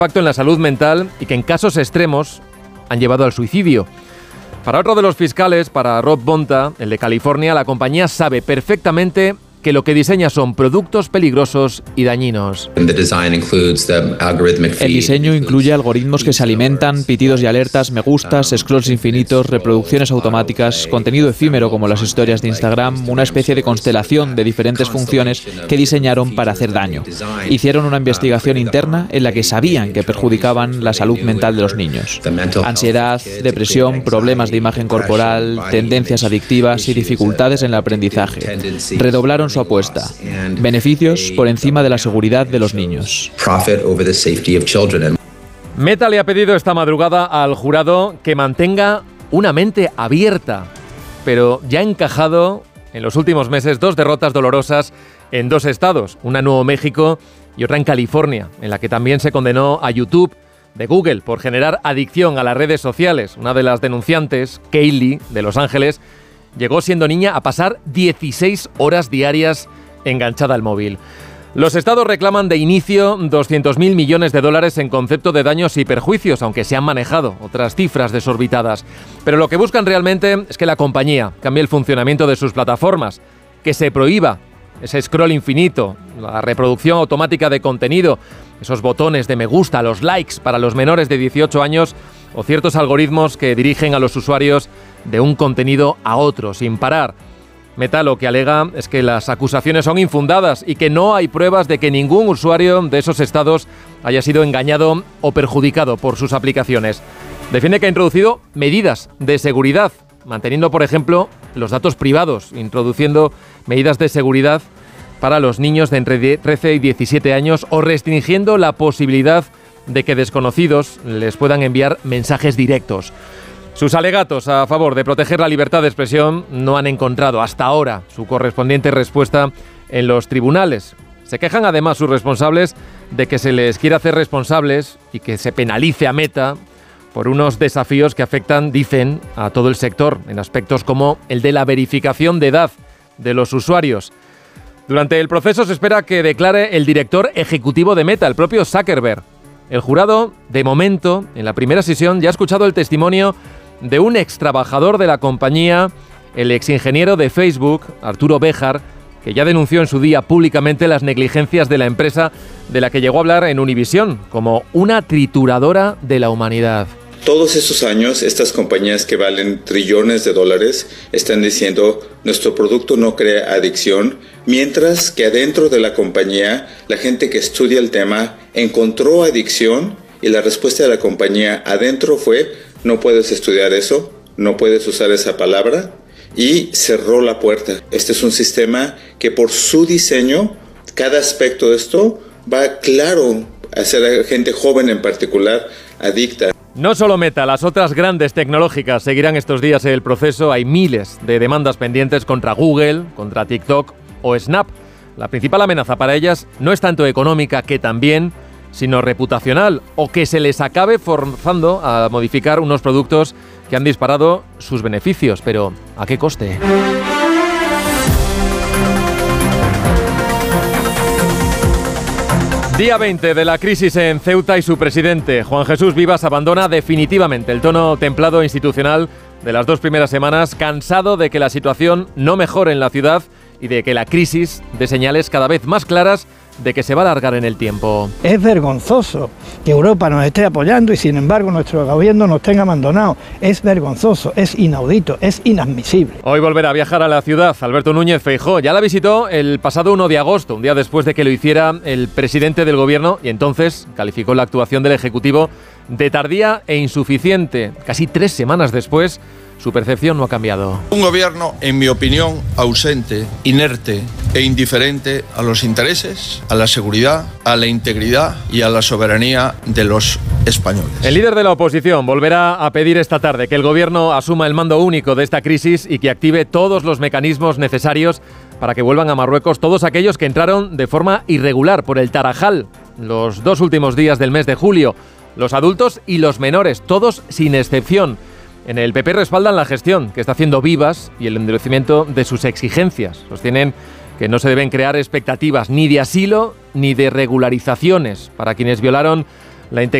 impacto en la salud mental y que en casos extremos han llevado al suicidio. Para otro de los fiscales, para Rob Bonta, el de California, la compañía sabe perfectamente que lo que diseña son productos peligrosos y dañinos. El diseño incluye algoritmos que se alimentan, pitidos y alertas, me gustas, scrolls infinitos, reproducciones automáticas, contenido efímero como las historias de Instagram, una especie de constelación de diferentes funciones que diseñaron para hacer daño. Hicieron una investigación interna en la que sabían que perjudicaban la salud mental de los niños. Ansiedad, depresión, problemas de imagen corporal, tendencias adictivas y dificultades en el aprendizaje. Redoblaron su apuesta. Beneficios por encima de la seguridad de los niños. Meta le ha pedido esta madrugada al jurado que mantenga una mente abierta, pero ya ha encajado en los últimos meses 2 derrotas dolorosas en 2 estados, una en Nuevo México y otra en California, en la que también se condenó a YouTube de Google por generar adicción a las redes sociales. Una de las denunciantes, Kaylee, de Los Ángeles, llegó siendo niña a pasar 16 horas diarias enganchada al móvil. Los estados reclaman de inicio 200.000 millones de dólares en concepto de daños y perjuicios, aunque se han manejado otras cifras desorbitadas. Pero lo que buscan realmente es que la compañía cambie el funcionamiento de sus plataformas, que se prohíba ese scroll infinito, la reproducción automática de contenido, esos botones de me gusta, los likes para los menores de 18 años o ciertos algoritmos que dirigen a los usuarios de un contenido a otro sin parar. Meta lo que alega es que las acusaciones son infundadas y que no hay pruebas de que ningún usuario de esos estados haya sido engañado o perjudicado por sus aplicaciones. Defiende que ha introducido medidas de seguridad, manteniendo, por ejemplo, los datos privados, introduciendo medidas de seguridad para los niños de entre 13 y 17 años o restringiendo la posibilidad de que desconocidos les puedan enviar mensajes directos. Sus alegatos a favor de proteger la libertad de expresión no han encontrado hasta ahora su correspondiente respuesta en los tribunales. Se quejan además sus responsables de que se les quiera hacer responsables y que se penalice a Meta por unos desafíos que afectan, dicen, a todo el sector, en aspectos como el de la verificación de edad de los usuarios. Durante el proceso se espera que declare el director ejecutivo de Meta, el propio Zuckerberg. El jurado, de momento, en la primera sesión, ya ha escuchado el testimonio de un ex trabajador de la compañía, el ex ingeniero de Facebook, Arturo Béjar, que ya denunció en su día públicamente las negligencias de la empresa de la que llegó a hablar en Univisión como una trituradora de la humanidad. Todos esos años, estas compañías que valen trillones de dólares están diciendo nuestro producto no crea adicción, mientras que adentro de la compañía, la gente que estudia el tema encontró adicción y la respuesta de la compañía adentro fue no puedes estudiar eso, no puedes usar esa palabra y cerró la puerta. Este es un sistema que por su diseño, cada aspecto de esto va claro a hacer a gente joven en particular adicta. No solo Meta, las otras grandes tecnológicas seguirán estos días el proceso. Hay miles de demandas pendientes contra Google, contra TikTok o Snap. La principal amenaza para ellas no es tanto económica, que también, sino reputacional, o que se les acabe forzando a modificar unos productos que han disparado sus beneficios. Pero, ¿a qué coste? Día 20 de la crisis en Ceuta y su presidente, Juan Jesús Vivas, abandona definitivamente el tono templado institucional de las 2 primeras semanas, cansado de que la situación no mejore en la ciudad y de que la crisis dé señales cada vez más claras de que se va a alargar en el tiempo. Es vergonzoso que Europa nos esté apoyando y sin embargo nuestro gobierno nos tenga abandonado. Es vergonzoso, es inaudito, es inadmisible. Hoy volverá a viajar a la ciudad Alberto Núñez Feijóo. Ya la visitó el pasado 1 de agosto, un día después de que lo hiciera el presidente del gobierno, y entonces calificó la actuación del Ejecutivo de tardía e insuficiente. Casi 3 semanas después, su percepción no ha cambiado. Un gobierno, en mi opinión, ausente, inerte e indiferente a los intereses, a la seguridad, a la integridad y a la soberanía de los españoles. El líder de la oposición volverá a pedir esta tarde que el gobierno asuma el mando único de esta crisis y que active todos los mecanismos necesarios para que vuelvan a Marruecos todos aquellos que entraron de forma irregular por el Tarajal los 2 últimos días del mes de julio. Los adultos y los menores, todos sin excepción. En el PP respaldan la gestión que está haciendo Vivas y el endurecimiento de sus exigencias. Sostienen que no se deben crear expectativas ni de asilo ni de regularizaciones para quienes violaron la